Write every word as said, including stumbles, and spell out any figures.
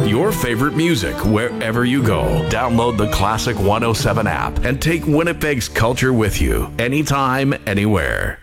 your favorite music wherever you go. Download the Classic one oh seven app and take Winnipeg's culture with you anytime, anywhere.